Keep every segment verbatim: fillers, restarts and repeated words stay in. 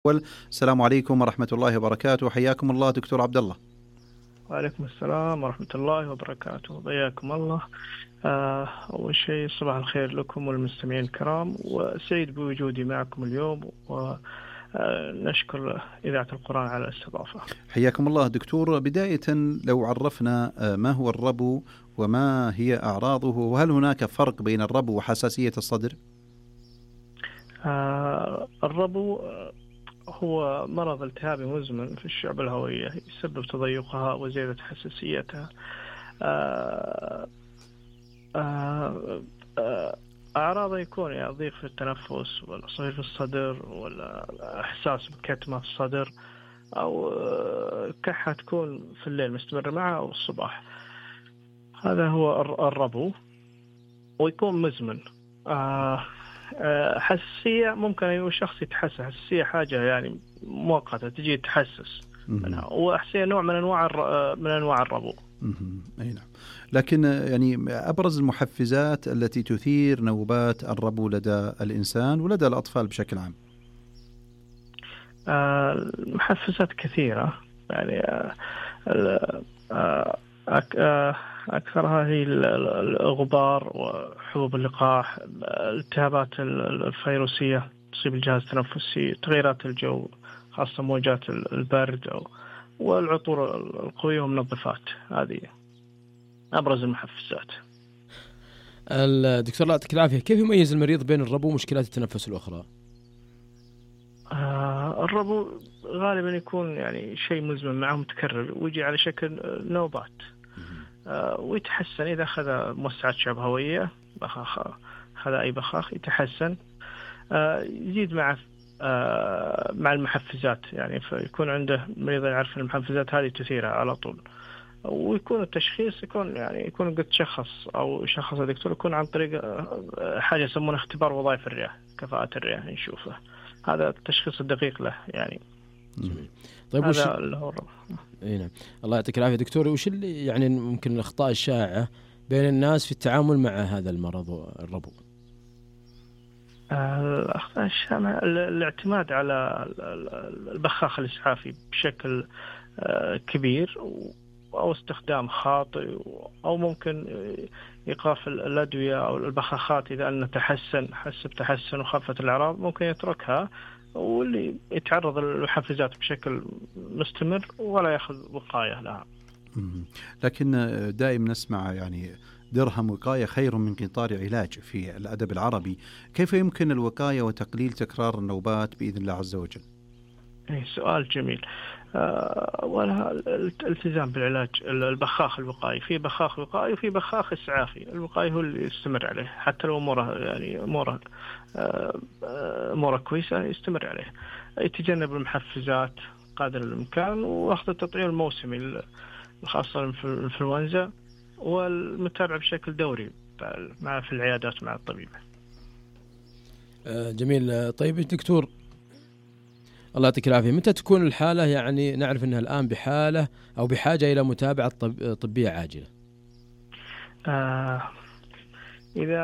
السلام عليكم ورحمة الله وبركاته. حياكم الله دكتور عبد الله. وعليكم السلام ورحمة الله وبركاته. حياكم الله. آه، أول شيء صباح الخير لكم والمستمعين الكرام، وسعيد بوجودي معكم اليوم، ونشكر إذاعة القرآن على الاستضافة. حياكم الله دكتور. بداية لو عرفنا ما هو الربو وما هي أعراضه، وهل هناك فرق بين الربو وحساسية الصدر؟ آه، الربو هو مرض التهابي مزمن في الشعب الهوية، يسبب تضيقها وزيادة حساسيتها. آه، آه، آه، أعراضه يكون يعني ضيق في التنفس، ولا صهيل في الصدر، ولا إحساس بكتمة في الصدر، أو كحة تكون في الليل مستمرة معه أو الصباح. هذا هو الربو، ويكون مزمن. آه حساسية ممكن أي شخص يتحسس. حساسية حاجة يعني مؤقتة تجي تحسس منها، وحساسية نوع من أنواع من أنواع الربو. أي نعم. لكن يعني أبرز المحفزات التي تثير نوبات الربو لدى الإنسان ولدى الأطفال بشكل عام؟ آه محفزات كثيرة يعني. آه آه آه أكثرها هي الغبار وحبوب اللقاح، الالتهابات الفيروسية تصيب الجهاز التنفسي، تغيرات الجو خاصة موجات البرد والعطور القوية والمنظفات. هذه أبرز المحفزات. الدكتور الله يعطيك العافية، كيف يميز المريض بين الربو ومشكلات التنفس الأخرى؟ آه الربو غالبا يكون يعني شيء مزمن معه متكرر، ويجي على شكل نوبات. آه ويتحسن إذا أخذ موسعات شعب هوية، بخاخ، أخذ أي بخاخ يتحسن. آه يزيد مع آه مع المحفزات، يعني فيكون عنده مريض يعرف المحفزات هذه تثيرها على طول. ويكون التشخيص يكون يعني يكون قد تشخص أو شخص الدكتور يكون عن طريق حاجة يسمونها اختبار وظائف الرئة، كفاءة الرئة نشوفه. هذا التشخيص الدقيق له يعني. جميل. طيب هذا وش... اللي هو الربو. اي نعم، الله يعطيك العافية دكتور. وش اللي يعني ممكن الأخطاء الشائعة بين الناس في التعامل مع هذا المرض والربو؟ الأخطاء الشائعة الاعتماد على البخاخ الإسعافي بشكل كبير، أو استخدام خاطئ، أو ممكن إيقاف الأدوية أو البخاخات إذا أن تحسن حس بتحسن وخفت الأعراض ممكن يتركها، واللي يتعرض للمحفزات بشكل مستمر ولا يأخذ وقاية لها. لكن دائما نسمع يعني درهم وقاية خير من قنطار علاج في الأدب العربي. كيف يمكن الوقاية وتقليل تكرار النوبات بإذن الله عز وجل؟ سؤال جميل. أه ولا الالتزام بالعلاج، البخاخ الوقائي، في بخاخ وقائي وفي بخاخ إسعافي. الوقائي هو اللي يستمر عليه حتى لو أموره يعني أموره أموره كويسة يستمر عليه. يتجنب المحفزات قدر الإمكان، وأخذ التطعيم الموسمي خاصة في الإنفلونزا، والمتابعة بشكل دوري مع في العيادات مع الطبيب. أه جميل. طيب دكتور الله يعطيك العافية، متى تكون الحالة يعني نعرف أنها الآن بحالة أو بحاجة إلى متابعة طب طبية عاجلة؟ آه إذا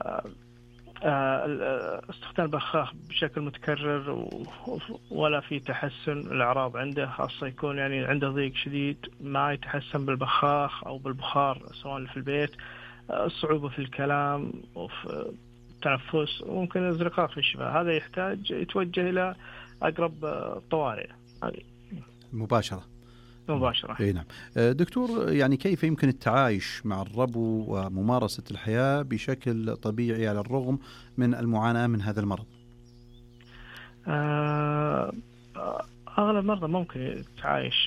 آه استخدام البخاخ بشكل متكرر ولا في تحسن الأعراض عنده، خاصة يكون يعني عنده ضيق شديد ما يتحسن بالبخاخ أو بالبخار سواء في البيت، آه صعوبة في الكلام وفي التنفس، ممكن ازدقاق في الشفاه، هذا يحتاج يتوجه إلى أقرب طوارئ مباشرة. مباشرة. اي نعم. دكتور، يعني كيف يمكن التعايش مع الربو وممارسة الحياة بشكل طبيعي على الرغم من المعاناة من هذا المرض؟ أغلب المرضى ممكن يتعايش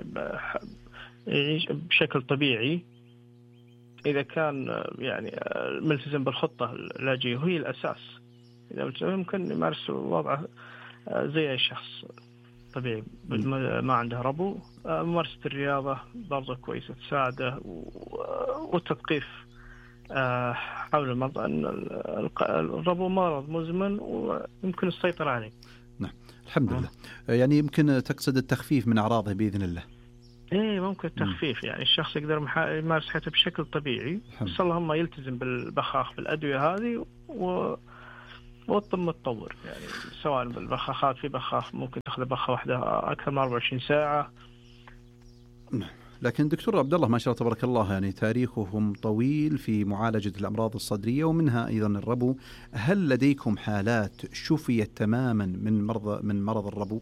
يعيش بشكل طبيعي إذا كان يعني ملتزم بالخطة العلاجية، وهي الأساس. إذا ممكن يمارس وضعه زي أي شخص طبيعي ما عنده ربو. ممارسة الرياضة برضه كويسة تساعده، والتثقيف حول المرض أن الربو مرض مزمن ويمكن السيطرة عليه. نعم الحمد لله. يعني يمكن تقصد التخفيف من أعراضه بإذن الله. إيه ممكن التخفيف، يعني الشخص يقدر يمارس حياته بشكل طبيعي، بس اللهم يلتزم بالبخاخ بالأدوية هذه و والطب متطور يعني، سواء بالبخاخات، في بخاخ ممكن تاخذ بخة واحدة أكثر من أربعة وعشرين ساعة. لكن دكتور عبد الله ما شاء الله تبارك الله يعني تاريخهم طويل في معالجة الأمراض الصدرية ومنها أيضا الربو. هل لديكم حالات شفيت تماما من مرض من مرض الربو؟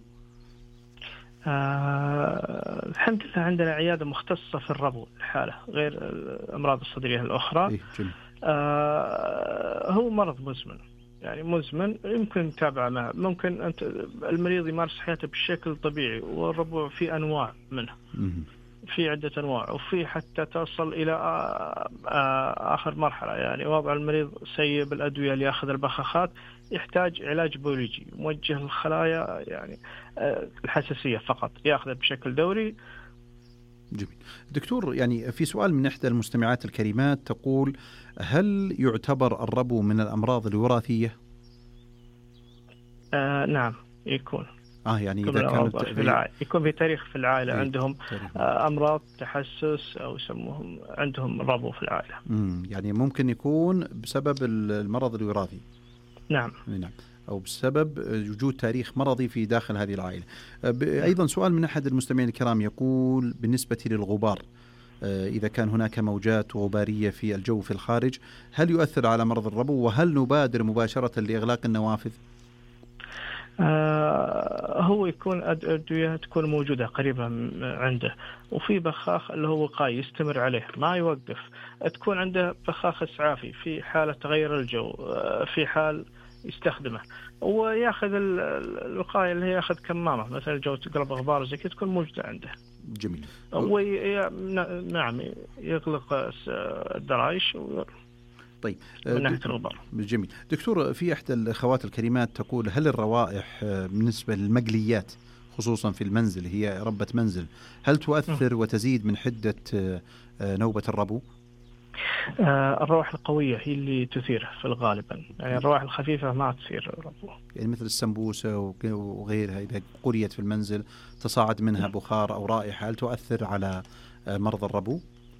آه الحمد لله عندنا عيادة مختصة في الربو الحالة، غير الأمراض الصدرية الأخرى. إيه جميل. آه هو مرض مزمن، يعني مزمن يمكن نتابع معه. ممكن أنت المريض يمارس حياته بشكل طبيعي، والربو في أنواع منه، في عدة أنواع، وفي حتى تصل إلى آخر مرحلة يعني وضع المريض سيء بالأدوية اللي يأخذ البخاخات، يحتاج علاج بيولوجي موجه للخلايا يعني الحساسية فقط، يأخذه بشكل دوري. جميل. دكتور يعني في سؤال من إحدى المستمعات الكريمات تقول: هل يعتبر الربو من الأمراض الوراثية؟ آه نعم يكون. آه يعني إذا كانت في العائلة يكون في تاريخ في العائلة عندهم تاريخ. أمراض تحسس أو يسموهم عندهم ربو في العائلة. امم يعني ممكن يكون بسبب المرض الوراثي. نعم. نعم. أو بسبب وجود تاريخ مرضي في داخل هذه العائلة. أيضا سؤال من أحد المستمعين الكرام يقول: بالنسبة للغبار، إذا كان هناك موجات غبارية في الجو في الخارج، هل يؤثر على مرض الربو؟ وهل نبادر مباشرة لإغلاق النوافذ؟ آه هو يكون أدوية تكون موجودة قريبة عنده، وفي بخاخ اللي هو وقائي يستمر عليه ما يوقف. تكون عنده بخاخ إسعافي في حالة تغير الجو، في حال يستخدمه، وياخذ الوقاية اللي هي ياخذ كمامة مثلا الجو تقلب غبار زي كذا تكون موجودة عنده. جميل. وي... نعم يغلق الدرايش و... طيب من ناحية الغبار. جميل. دكتور في إحدى الأخوات الكريمات تقول: هل الروائح بالنسبة للمقليات خصوصا في المنزل، هي ربة منزل، هل تؤثر وتزيد من حدة نوبة الربو؟ آه الروائح القوية هي اللي تثيره في الغالب، يعني الروائح الخفيفة ما تثير الربو. يعني مثل السمبوسة وغيرها إذا قريت في المنزل تصاعد منها بخار أو رائحة، هل تؤثر على مرض الربو؟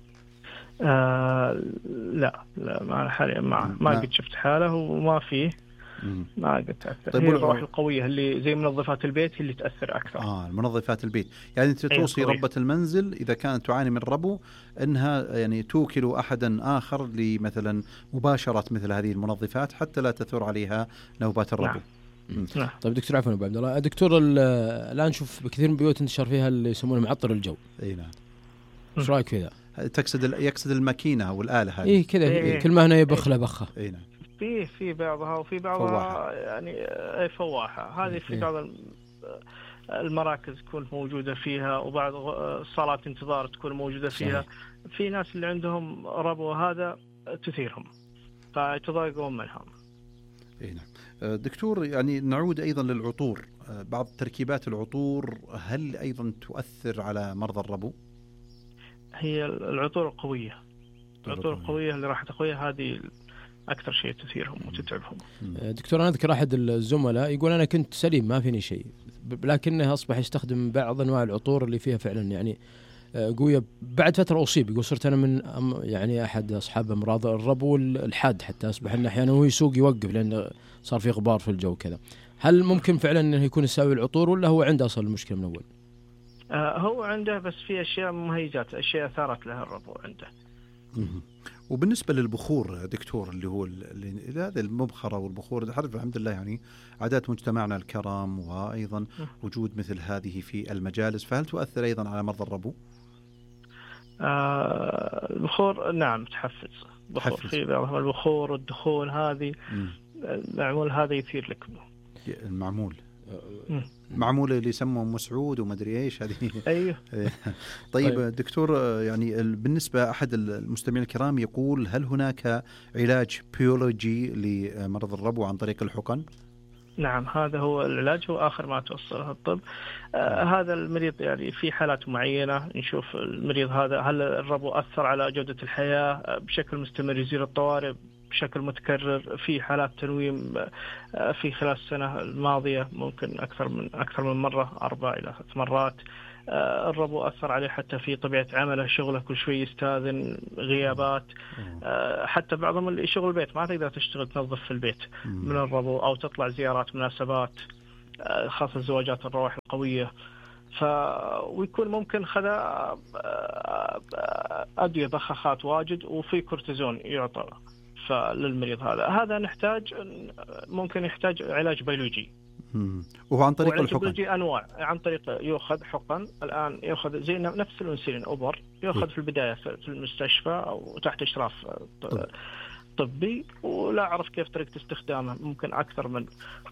آه لا لا ما حاليا ما ما قد شفت حاله وما فيه مم. ما قد تأثر. طيب هي الروائح القوية اللي زي منظفات البيت هي اللي تأثر أكثر. آه منظفات البيت. يعني أنت توصي ربة المنزل إذا كانت تعاني من ربو أنها يعني توكل أحدا آخر لمثلا مباشرة مثل هذه المنظفات حتى لا تثور عليها نوبات الربو. نعم. نعم. طيب دكتور عفوا أبو عبد الله، دكتور الآن نشوف بكثير من البيوت انتشر فيها اللي يسمونه معطر الجو. أي نعم. إيش رأيك في ذا؟ تقصد يقصد الماكينة أو الآلة هذه؟ إيه كذا إيه كل ما هنا يبخ له بخة. أي نعم. في في بعضها وفي بعضها فواحة. يعني فواحة هذه في بعض المراكز تكون موجودة فيها، وبعض صالات انتظار تكون موجودة فيها. صحيح. في ناس اللي عندهم ربو هذا تثيرهم فيتضايقون منها. اي نعم. دكتور يعني نعود ايضا للعطور، بعض تركيبات العطور هل ايضا تؤثر على مرضى الربو؟ هي العطور القوية، العطور القوية اللي راح تقويها هذه أكثر شيء تثيرهم وتتعبهم. دكتور أنا أذكر أحد الزملاء يقول أنا كنت سليم ما فيني شيء، لكنه أصبح يستخدم بعض أنواع العطور اللي فيها فعلا يعني قوية. بعد فترة أصيب، يقول صرت أنا من يعني أحد أصحاب أمراض الربو الحاد، حتى أصبح إنه أحيانا هو يسوق يوقف لأنه صار في غبار في الجو كذا. هل ممكن فعلا إنه يكون يساوي العطور ولا هو عنده أصل المشكلة من أول؟ آه هو عنده، بس في أشياء مميزات، أشياء ثارت لها الربو عنده. وبالنسبة للبخور دكتور اللي هو هذا المبخرة والبخور، الحمد لله يعني عادات مجتمعنا الكرام وأيضا وجود مثل هذه في المجالس، فهل تؤثر أيضا على مرضى الربو؟ آه البخور نعم تحفز. بخور في بعض البخور والدخون هذه المعمول هذا يثير لك المعمول معمولة اللي يسموه مسعود ومدري ايش هذه. ايوه. طيب دكتور يعني بالنسبة أحد المستمعين الكرام يقول: هل هناك علاج بيولوجي لمرض الربو عن طريق الحقن؟ نعم هذا هو العلاج، هو آخر ما توصله الطب. آه هذا المريض يعني في حالات معينة نشوف المريض هذا هل الربو أثر على جودة الحياة بشكل مستمر، يزيل الطوارئ بشكل متكرر، في حالات تنويم في خلال السنة الماضية ممكن أكثر من أكثر من مرة، أربع إلى ثلاث مرات. الربو أثر عليه حتى في طبيعة عمله، شغله كل شوي يستاذن، غيابات، حتى بعضهم اللي شغل البيت ما تقدر تشتغل تنظف في البيت من الربو، أو تطلع زيارات مناسبات خاصة الزواجات الروائح القوية. ف ويكون ممكن خذا أدوية بخاخات واجد، وفي كورتيزون يعطى فللمريض هذا. هذا نحتاج ممكن يحتاج علاج بيولوجي، وهو عن طريق الحقن. أنواع عن طريق يأخذ حقن، الآن يأخذ زي نفس الأنسولين أوبر، يأخذ في البداية في المستشفى أو تحت إشراف طبي، ولا أعرف كيف طريقة استخدامه. ممكن أكثر من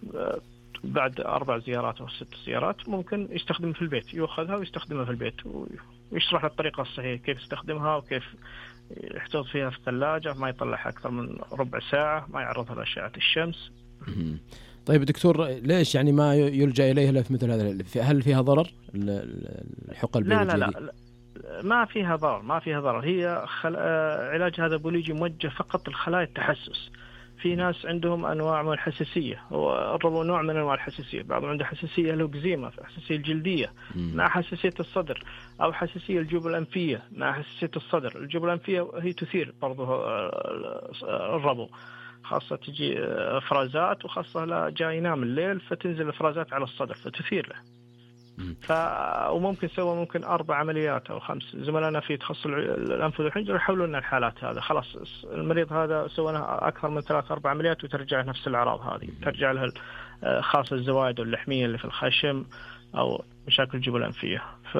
بعد أربع زيارات أو ست زيارات ممكن يستخدم في البيت، يأخذها ويستخدمها في البيت، ويشرح الطريقة الصحيحة كيف يستخدمها وكيف يحتفظ فيها في الثلاجة، ما يطلعها أكثر من ربع ساعة، ما يعرضها لأشعة الشمس. طيب دكتور، ليش يعني ما يلجأ إليها في مثل هذا؟ هل فيها ضرر الحقن البيولوجية؟ لا لا لا ما فيها ضرر، ما فيها ضرر. هي خل... علاج هذا بيولوجي موجه فقط للخلايا التحسس. في ناس عندهم أنواع من الحساسية، والربو نوع من أنواع الحساسية. بعضهم عنده حساسية لوكزيما، حساسية الجلدية مع حساسية الصدر، أو حساسية الجيوب الأنفية مع حساسية الصدر. الجيوب الأنفية هي تثير برضه الربو، خاصة تجي إفرازات، وخاصة لا جاي ينام الليل فتنزل إفرازات على الصدر فتثير له. ف... وممكن سوى ممكن أربع عمليات أو خمس. زملائنا في تخصص الأنف والحنجرة يحاولوا لنا الحالات هذا. خلاص المريض هذا سوينا أكثر من ثلاث أربع عمليات وترجع نفس الأعراض هذه، ترجع له خاصة الزوائد واللحمية اللي في الخشم أو مشاكل الجيوب الأنفية. ف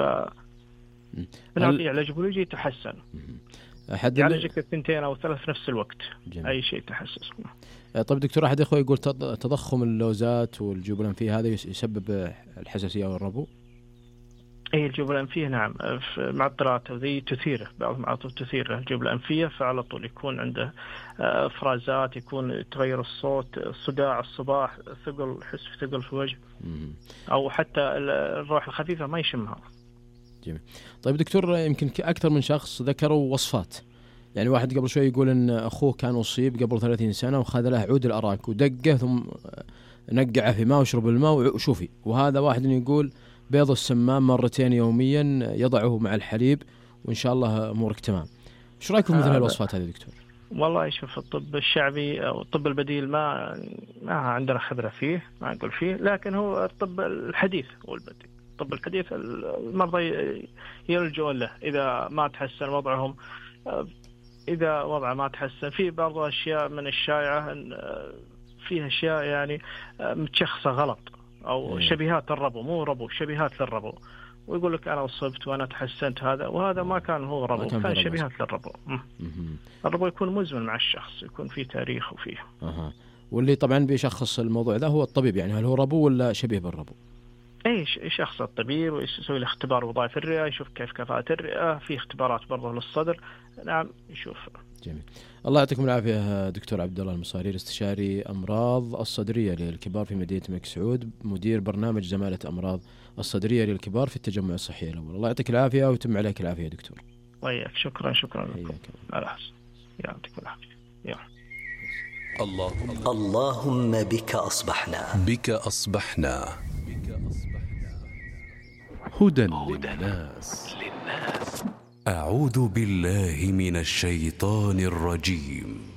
نعطيه علاج بيولوجي يتحسن، يعالجك الثنتين أو ثلاث في نفس الوقت. جميل. أي شيء تحسس. طيب دكتور، أحد أخوي يقول تضخم اللوزات والجيوب الأنفية هذا يسبب الحساسية والربو؟ أي الجيوب الأنفية نعم، معطرات وذي تثيره، بعض المعطرات تثيره الجيوب الأنفية، فعلى طول يكون عنده إفرازات، يكون تغير الصوت، صداع الصباح، ثقل، حس في ثقل في وجه، أو حتى الروح الخفيفة ما يشمها. جميل. طيب دكتور، يمكن أكثر من شخص ذكروا وصفات. يعني واحد قبل شوي يقول إن أخوه كان أصيب قبل ثلاثين سنة وخذ له عود الأراك ودقه ثم نقعه في ماء وشرب الماء وشوفي. وهذا واحد يقول بيض السمان مرتين يوميا يضعه مع الحليب وإن شاء الله أمورك تمام. إيش رأيكم مثل هالوصفات هذه دكتور؟ والله شوف، الطب الشعبي أو الطب البديل ما ما عندنا خبرة فيه، ما نقول فيه، لكن هو الطب الحديث هو البديل. الطب الحديث المرضى يلجؤون له إذا ما تحسن وضعهم. إذا وضعه ما تحسن، في بعض أشياء من الشائعة فيها أشياء يعني متشخصة غلط أو شبيهات الربو، مو ربو، شبيهات للربو، ويقول لك أنا أصبت وأنا تحسنت هذا، وهذا ما كان هو ربو، كان, كان شبيهات للربو. الربو يكون مزمن مع الشخص، يكون فيه تاريخ وفيه. أه. واللي طبعا بيشخص الموضوع ده هو الطبيب، يعني هل هو ربو ولا شبيه بالربو؟ اي شخص الطبيب ويسوي له اختبار وظائف الرئه، يشوف كيف كفاءة الرئه، في اختبارات برضه للصدر. نعم يشوف. جميل. الله يعطيكم العافيه دكتور عبد الله المصارير، استشاري امراض الصدريه للكبار في مدينه الملك سعود، مدير برنامج زماله امراض الصدريه للكبار في التجمع الصحي الاول. الله يعطيك العافيه ويتم عليك العافيه دكتور. وياك. شكرا شكرا لكم. على حسن. يعطيك العافيه. يا اللهم اللهم بك اصبحنا بك اصبحنا هدى للناس. أعوذ بالله من الشيطان الرجيم.